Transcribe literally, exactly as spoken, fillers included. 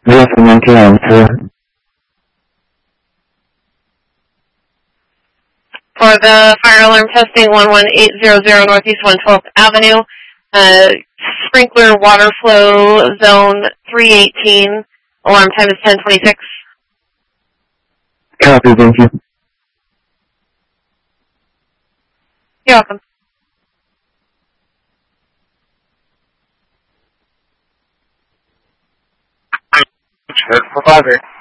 六十年天两次。 For the fire alarm testing, one one eight zero zero Northeast one twelfth Avenue, uh, sprinkler water flow zone three eighteen, alarm time is ten twenty-six. Copy, thank you. You're welcome. For five here.